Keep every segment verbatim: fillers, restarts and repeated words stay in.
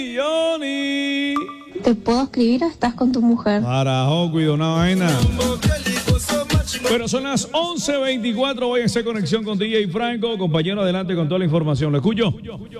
Johnny. ¿Te puedo escribir o estás con tu mujer? Carajo, cuido una vaina. Pero son las once veinticuatro, voy a hacer conexión con D J Franco. Compañero, adelante con toda la información. ¿Lo escucho?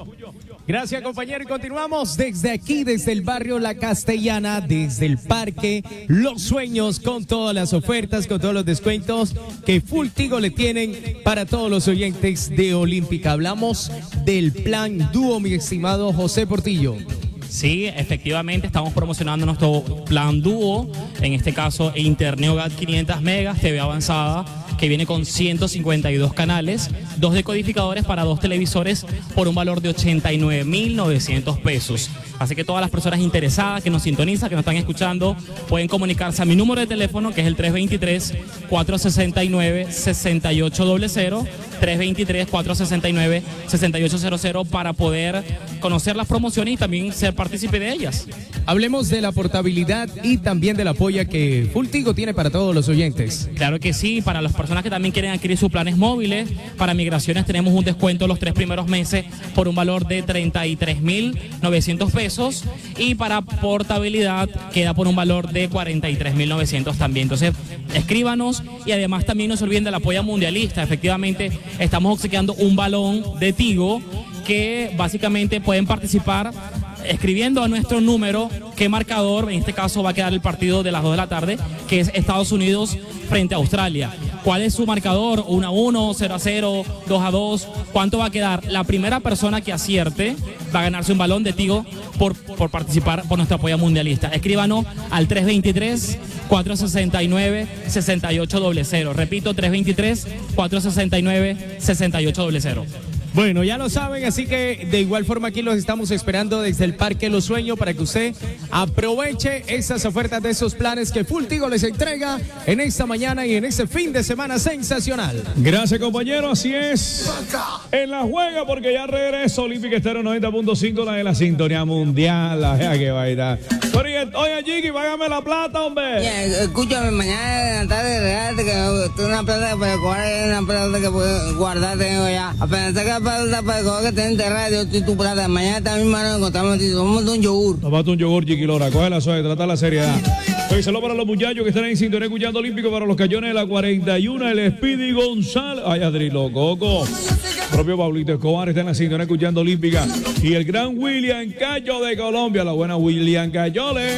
Gracias, compañero, y continuamos desde aquí, desde el barrio La Castellana, desde el Parque Los Sueños, con todas las ofertas, con todos los descuentos que Full Tigo le tienen para todos los oyentes de Olímpica. Hablamos del plan dúo, mi estimado José Portillo. Sí, efectivamente estamos promocionando nuestro plan dúo, en este caso Interneogat quinientos megas, T V avanzada, que viene con ciento cincuenta y dos canales, dos decodificadores para dos televisores por un valor de ochenta y nueve mil novecientos pesos. Así que todas las personas interesadas que nos sintonizan, que nos están escuchando, pueden comunicarse a mi número de teléfono, que es el tres dos tres, cuatro seis nueve, seis ocho cero cero, tres dos tres, cuatro seis nueve, seis ocho cero cero, para poder conocer las promociones y también ser partícipe de ellas. Hablemos de la portabilidad y también del apoyo que Full Tigo tiene para todos los oyentes. Claro que sí, para las personas que también quieren adquirir sus planes móviles, para migraciones tenemos un descuento los tres primeros meses por un valor de treinta y tres mil novecientos pesos, y para portabilidad queda por un valor de cuarenta y tres mil novecientos también. Entonces, escríbanos, y además también no se olviden de la apoyo mundialista. Efectivamente, estamos obsequiando un balón de Tigo que básicamente pueden participar escribiendo a nuestro número qué marcador, en este caso va a quedar el partido de las dos de la tarde, que es Estados Unidos frente a Australia. ¿Cuál es su marcador? uno a uno, cero a cero, dos a dos. ¿Cuánto va a quedar? La primera persona que acierte va a ganarse un balón de Tigo por, por participar por nuestra apoyo mundialista. Escríbanos al tres dos tres, cuatro seis nueve, seis ocho cero cero. Repito, tres dos tres, cuatro seis nueve, seis ocho cero cero. Bueno, ya lo saben, así que de igual forma aquí los estamos esperando desde el Parque Los Sueños para que usted aproveche esas ofertas de esos planes que Full Tigo les entrega en esta mañana y en este fin de semana sensacional. Gracias, compañero, así es. En la juega, porque ya regresa Olímpica Estéreo noventa punto cinco, la de la sintonía mundial, la vea que baila. Oye, Jiggy, págame la plata, hombre. Yeah, escúchame, mañana en la tarde, regálate que tengo una plata para guardar, una plata que puedo guardar, tengo ya. Apenas saca plata para coger que te enterrada, yo estoy tu plata. Mañana también nos encontramos, vamos a un yogur. Tomate un yogur, Jiggy Lora, coge la suave, trata la seriedad. Hoy saludo para los muchachos que están en sintonía escuchando Olímpico, para los cañones de la cuarenta y uno, el Speedy González. Ay, Adrilo Coco. Propio Pablito Escobar está en la sintonía escuchando Olímpica. Y el gran William Cayo de Colombia, la buena William Cayole.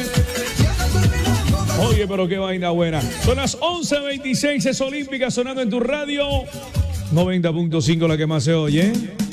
Oye, pero qué vaina buena. Son las once veintiséis, es Olímpica sonando en tu radio. noventa punto cinco, la que más se oye.